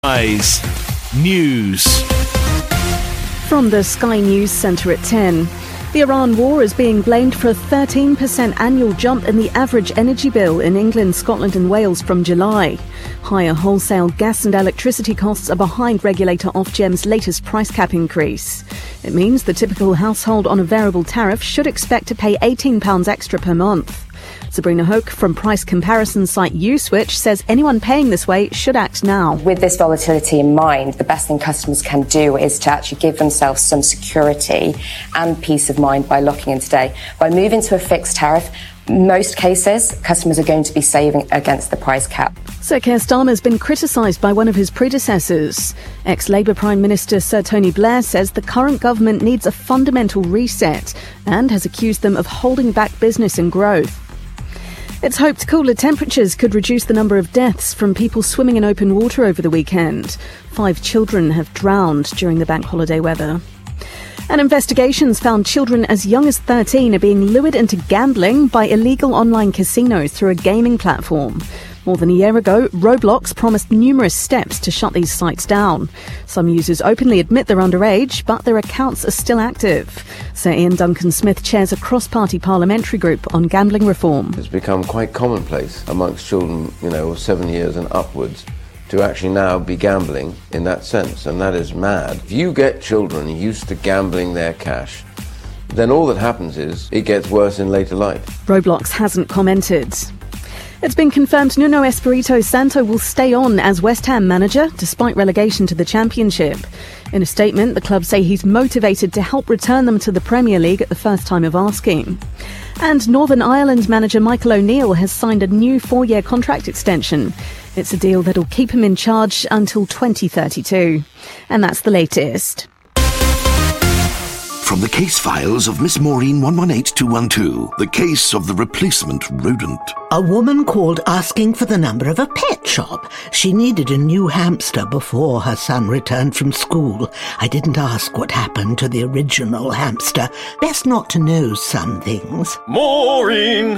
News. From the Sky News Centre at 10. The Iran war is being blamed for a 13% annual jump in the average energy bill in England, Scotland and Wales from July. Higher wholesale gas and electricity costs are behind regulator Ofgem's latest price cap increase. It means the typical household on a variable tariff should expect to pay £18 extra per month. Sabrina Hoke from price comparison site Uswitch says anyone paying this way should act now. With this volatility in mind, the best thing customers can do is to actually give themselves some security and peace of mind by locking in today. By moving to a fixed tariff, most cases, customers are going to be saving against the price cap. Sir Keir Starmer has been criticised by one of his predecessors. Ex-Labour Prime Minister Sir Tony Blair says the current government needs a fundamental reset and has accused them of holding back business and growth. It's hoped cooler temperatures could reduce the number of deaths from people swimming in open water over the weekend. 5 children have drowned during the bank holiday weather. And investigations found children as young as 13 are being lured into gambling by illegal online casinos through a gaming platform. More than a year ago, Roblox promised numerous steps to shut these sites down. Some users openly admit they're underage, but their accounts are still active. Sir Ian Duncan-Smith chairs a cross-party parliamentary group on gambling reform. It's become quite commonplace amongst children, of 7 years and upwards, to actually now be gambling in that sense, and that is mad. If you get children used to gambling their cash, then all that happens is it gets worse in later life. Roblox hasn't commented. It's been confirmed Nuno Espirito Santo will stay on as West Ham manager despite relegation to the Championship. In a statement, the club say he's motivated to help return them to the Premier League at the first time of asking. And Northern Ireland manager Michael O'Neill has signed a new 4-year contract extension. It's a deal that'll keep him in charge until 2032. And that's the latest. From the case files of Miss Maureen 118212, the case of the replacement rodent. A woman called asking for the number of a pet shop. She needed a new hamster before her son returned from school. I didn't ask what happened to the original hamster. Best not to know some things. Maureen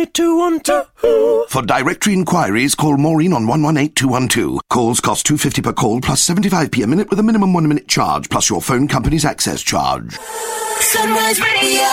118212. For directory inquiries, call Maureen on 118212. Calls cost $2.50 per call plus 75p a minute with a minimum 1-minute charge plus your phone company's access charge. Sunrise Radio.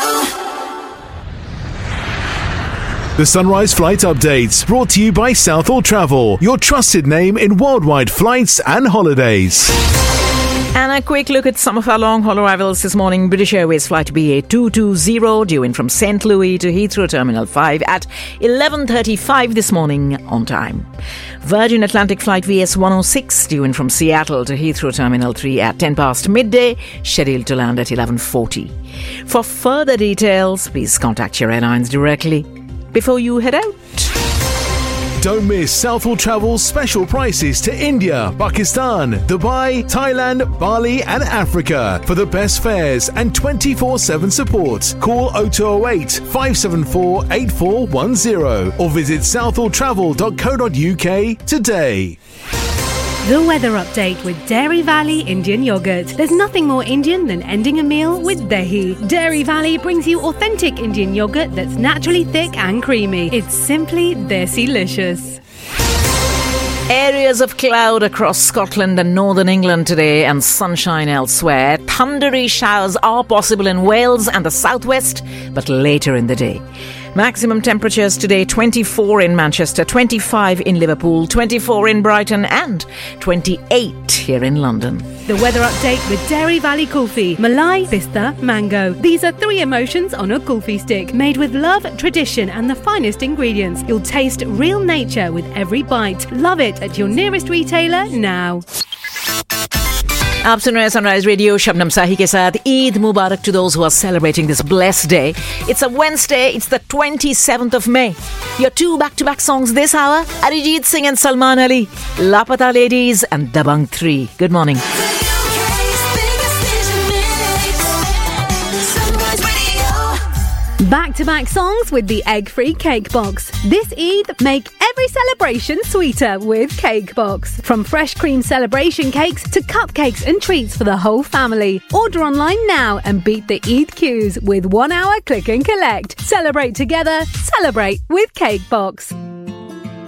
The Sunrise Flight Update, brought to you by Southall Travel, your trusted name in worldwide flights and holidays. And a quick look at some of our long-haul arrivals this morning. British Airways flight BA220 due in from St. Louis to Heathrow Terminal 5 at 11:35 this morning on time. Virgin Atlantic flight VS106 due in from Seattle to Heathrow Terminal 3 at 10 past midday, scheduled to land at 11:40. For further details, please contact your airlines directly before you head out. Don't miss Southall Travel's special prices to India, Pakistan, Dubai, Thailand, Bali and Africa. For the best fares and 24/7 support, call 0208 574 8410 or visit southalltravel.co.uk today. The weather update with Dairy Valley Indian Yogurt. There's nothing more Indian than ending a meal with dahi. Dairy Valley brings you authentic Indian yogurt that's naturally thick and creamy. It's simply desi-licious. Areas of cloud across Scotland and northern England today and sunshine elsewhere. Thundery showers are possible in Wales and the southwest, but later in the day. Maximum temperatures today 24 in Manchester, 25 in Liverpool, 24 in Brighton and 28 here in London. The weather update with Dairy Valley Kulfi. Malai, Pista, Mango. These are 3 emotions on a kulfi stick, made with love, tradition and the finest ingredients. You'll taste real nature with every bite. Love it at your nearest retailer now. आप सुन रहे हैं Sunrise Radio, Shabnam साही के साथ. Eid Mubarak to those who are celebrating this blessed day. It's a Wednesday, it's the 27th of May. Your 2 back-to-back songs this hour, Arijit Singh and Salman Ali, Lapata Ladies and Dabangg 3. Good morning. Back-to-back songs with the egg-free Cake Box. This Eid, make every celebration sweeter with Cake Box. From fresh cream celebration cakes to cupcakes and treats for the whole family. Order online now and beat the Eid queues with 1 hour click and collect. Celebrate together, celebrate with Cake Box.